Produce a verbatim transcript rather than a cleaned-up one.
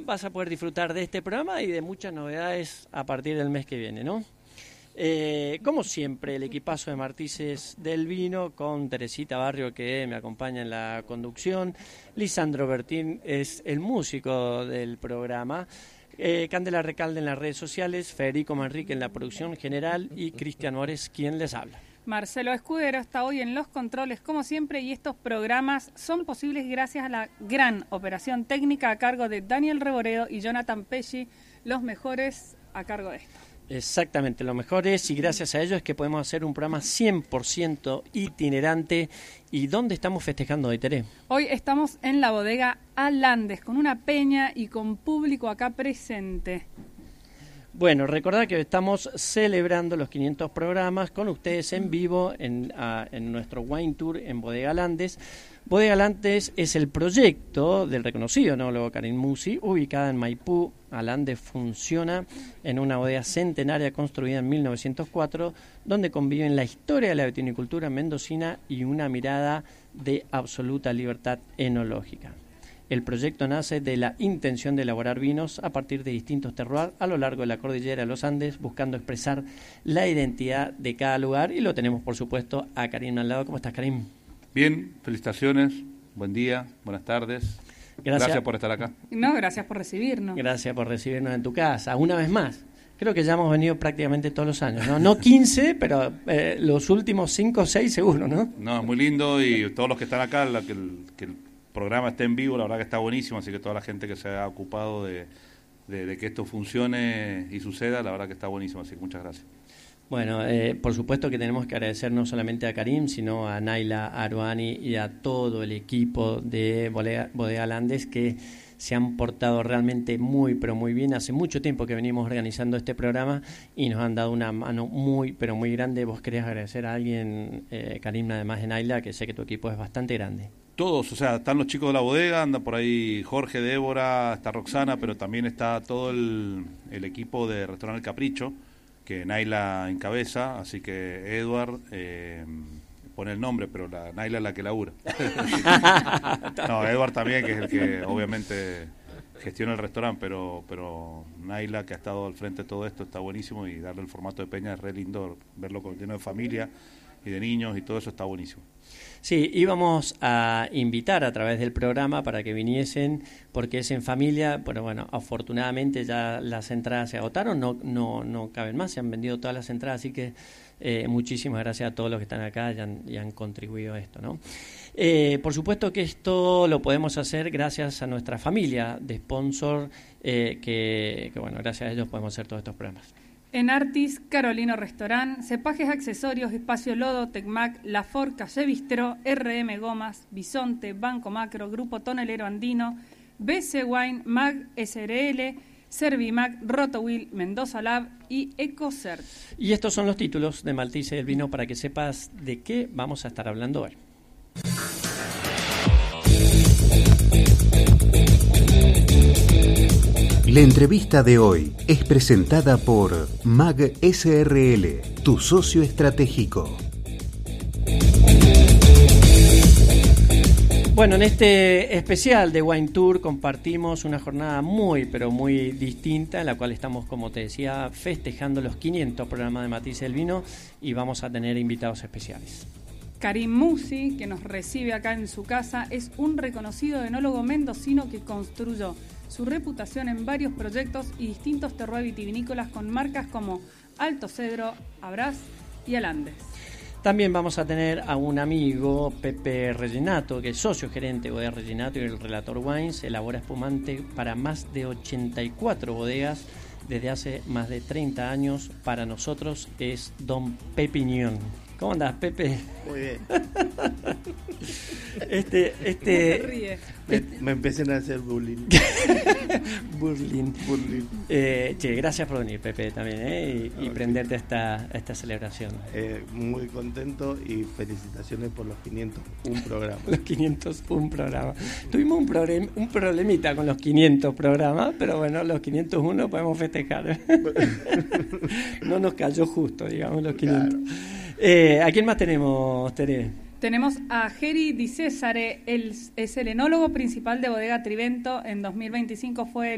vas a poder disfrutar de este programa y de muchas novedades a partir del mes que viene, ¿no? Eh, como siempre, el equipazo de Matices del Vino con Teresita Barrio, que me acompaña en la conducción. Lisandro Bertín es el músico del programa. Eh, Candela Recalde en las redes sociales, Federico Manrique en la producción general y Cristian Ores quien les habla. Marcelo Escudero está hoy en los controles como siempre y estos programas son posibles gracias a la gran operación técnica a cargo de Daniel Reboredo y Jonathan Pesci, los mejores a cargo de esto. Exactamente, lo mejor es, y gracias a ellos es que podemos hacer un programa cien por ciento itinerante. ¿Y dónde estamos festejando hoy, Tere? Hoy estamos en la bodega Alandes, con una peña y con público acá presente. Bueno, recordad que estamos celebrando los quinientos programas con ustedes en vivo en, uh, en nuestro Wine Tour en Bodega Alandes. Bodega Alandes es el proyecto del reconocido enólogo Karim Musi, ubicada en Maipú. Alandes funciona en una bodega centenaria construida en mil novecientos cuatro, donde conviven la historia de la vitivinicultura mendocina y una mirada de absoluta libertad enológica. El proyecto nace de la intención de elaborar vinos a partir de distintos terroirs a lo largo de la cordillera de los Andes, buscando expresar la identidad de cada lugar. Y lo tenemos, por supuesto, a Karim al lado. ¿Cómo estás, Karim? Bien, felicitaciones, buen día, buenas tardes. Gracias, gracias por estar acá. No, gracias por recibirnos. Gracias por recibirnos en tu casa, una vez más. Creo que ya hemos venido prácticamente todos los años, ¿no? No quince, pero eh, los últimos cinco o seis seguro, ¿no? No, muy lindo y todos los que están acá, la que el, que el programa esté en vivo, la verdad que está buenísimo, así que toda la gente que se ha ocupado de, de, de que esto funcione y suceda, la verdad que está buenísimo, así que muchas gracias. Bueno, eh, por supuesto que tenemos que agradecer no solamente a Karim, sino a Naila Aruani y a todo el equipo de Bodega, Bodega Alandes que se han portado realmente muy, pero muy bien. Hace mucho tiempo que venimos organizando este programa y nos han dado una mano muy, pero muy grande. ¿Vos querés agradecer a alguien, eh, Karim, además de Naila, que sé que tu equipo es bastante grande? Todos, o sea, están los chicos de la bodega, anda por ahí Jorge, Débora, está Roxana, pero también está todo el, el equipo de Restaurante El Capricho, que Naila encabeza, así que Edward eh, pone el nombre, pero la Naila es la que labura. No, Edward también, que es el que obviamente gestiona el restaurante, pero pero Naila, que ha estado al frente de todo esto, está buenísimo, y darle el formato de peña es re lindo, verlo con lleno de familia y de niños y todo eso está buenísimo. Sí, íbamos a invitar a través del programa para que viniesen, porque es en familia, pero bueno, afortunadamente ya las entradas se agotaron, no no no caben más, se han vendido todas las entradas, así que eh, muchísimas gracias a todos los que están acá y han, y han contribuido a esto, ¿no? Eh, por supuesto que esto lo podemos hacer gracias a nuestra familia de sponsor, eh, que, que bueno, gracias a ellos podemos hacer todos estos programas. En Artis, Carolino Restaurant, Cepajes Accesorios, Espacio Lodo, Tecmac, La Ford, Calle Bistro, R M Gomas, Bisonte, Banco Macro, Grupo Tonelero Andino, B C Wine, Mag S R L, Servimac, Rotowheel, Mendoza Lab y EcoCert. Y estos son los títulos de Matices del Vino para que sepas de qué vamos a estar hablando hoy. La entrevista de hoy es presentada por Mag S R L, tu socio estratégico. Bueno, en este especial de Wine Tour compartimos una jornada muy, pero muy distinta, en la cual estamos, como te decía, festejando los quinientos programas de Matices del Vino y vamos a tener invitados especiales. Karim Musi, que nos recibe acá en su casa, es un reconocido enólogo mendocino que construyó su reputación en varios proyectos y distintos terroirs vitivinícolas con marcas como Alto Cedro, Abraz y Alandes. También vamos a tener a un amigo, Pepe Reginato, que es socio gerente de Bodega Reginato y el Relator Wines, elabora espumante para más de ochenta y cuatro bodegas desde hace más de treinta años. Para nosotros es Don Pepiñón. ¿Cómo andás, Pepe? Muy bien. Este, este, ríe? Me, me empecé a hacer bullying. Burling. bullying. Eh, che, gracias por venir, Pepe, también, ¿eh? Y, y prenderte a esta, a esta celebración. Eh, muy contento y felicitaciones por los quinientos un programas. Los quinientos un programas. Tuvimos un, problem, un problemita con los quinientos programas, pero bueno, los quinientos uno podemos festejar. No nos cayó justo, digamos, los quinientos. Claro. Eh, ¿A quién más tenemos, Tere? Tenemos a Geri Di Cesare, él es el enólogo principal de Bodega Trivento. En dos mil veinticinco fue